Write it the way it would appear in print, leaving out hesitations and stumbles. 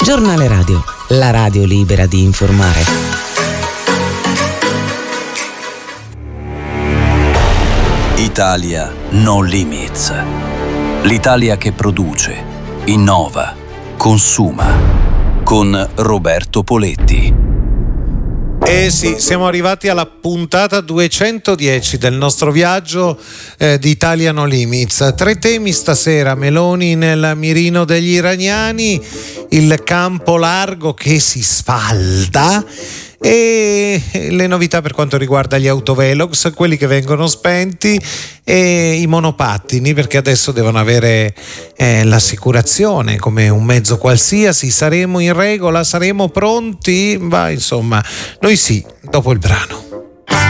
Giornale Radio, la radio libera di informare. Italia No Limits. L'Italia che produce, innova, consuma. Con Roberto Poletti. Eh sì, siamo arrivati alla puntata 210 del nostro viaggio di Italia No Limits. 3 temi stasera: Meloni nel mirino degli iraniani, il campo largo che si sfalda e le novità per quanto riguarda gli autovelox, quelli che vengono spenti, e i monopattini, perché adesso devono avere l'assicurazione come un mezzo qualsiasi. Saremo in regola? Saremo pronti? Ma insomma, noi sì, dopo il brano.